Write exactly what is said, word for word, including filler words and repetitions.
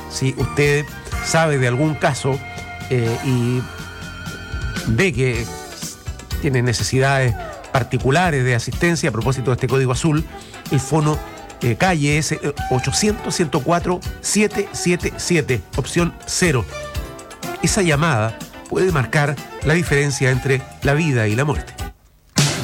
Si usted sabe de algún caso eh, y ve que tiene necesidades particulares de asistencia a propósito de este código azul, el fono eh, calle es ochocientos, ciento cuatro, setecientos setenta y siete, opción cero. Esa llamada puede marcar la diferencia entre la vida y la muerte.